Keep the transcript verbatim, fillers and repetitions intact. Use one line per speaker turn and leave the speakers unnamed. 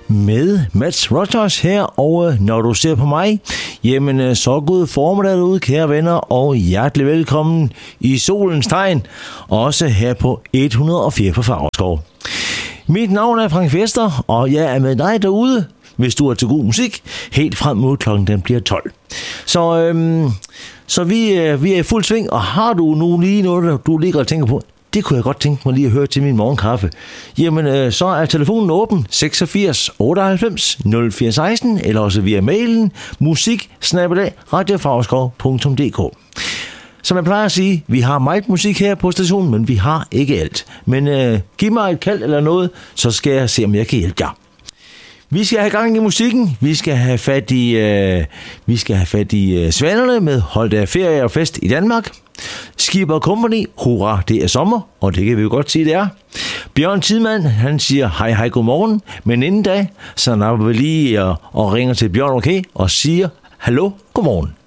med Mats Rogers her, og når du ser på mig, jamen så god formiddag derude, kære venner, og hjertelig velkommen i solens tegn, også her på et hundrede og fire på Favrskov. Mit navn er Frank Fester, og jeg er med dig derude, hvis du er til god musik, helt frem mod klokken den bliver tolv. Så, øhm, så vi, øh, vi er i fuld sving, og har du nu lige noget, du ligger og tænker på, det kunne jeg godt tænke mig lige at høre til min morgenkaffe. Jamen, øh, så er telefonen åben seksogfirs otteoghalvfems nul fire seksten, eller også via mailen musik snabel-a radio favrskov punktum d k. Som jeg plejer at sige, vi har meget musik her på stationen, men vi har ikke alt. Men øh, giv mig et kald eller noget, så skal jeg se, om jeg kan hjælpe jer. Vi skal have gang i musikken. Vi skal have fat i, øh, vi skal have fat i øh, Svanerne med Hold der ferie og fest i Danmark. Skipper Company, hurra, det er sommer, og det kan vi jo godt sige, det er. Bjørn Tidemand, han siger hej hej godmorgen, men inden da, så napper vi lige og, og ringer til Bjørn, okay, og siger hallo godmorgen.